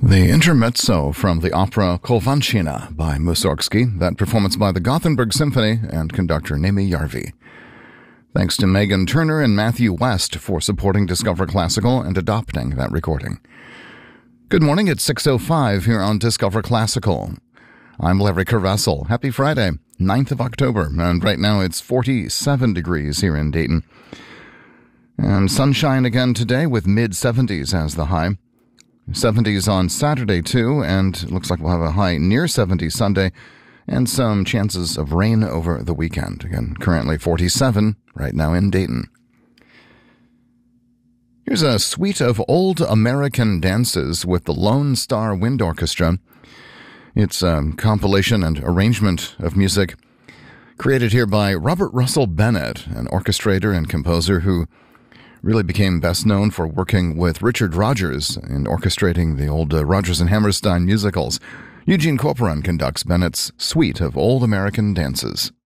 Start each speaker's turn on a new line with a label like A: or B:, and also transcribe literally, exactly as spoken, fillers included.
A: The intermezzo from the opera Kowalczyna by Mussorgsky, that performance by the Gothenburg Symphony and conductor Nemi Järvi. Thanks to Megan Turner and Matthew West for supporting Discover Classical and adopting that recording. Good morning, it's six oh five here on Discover Classical. I'm Larry Carvessel. Happy Friday, ninth of October, and right now it's forty-seven degrees here in Dayton. And sunshine again today with mid-seventies as the high. seventies on Saturday, too, and it looks like we'll have a high near seventy Sunday, and some chances of rain over the weekend. Again, currently forty-seven right now in Dayton. Here's a suite of old American dances with the Lone Star Wind Orchestra. It's a compilation and arrangement of music created here by Robert Russell Bennett, an orchestrator and composer who really became best known for working with Richard Rodgers in orchestrating the old uh, Rodgers and Hammerstein musicals. Eugene Corporon conducts Bennett's suite of old American dances.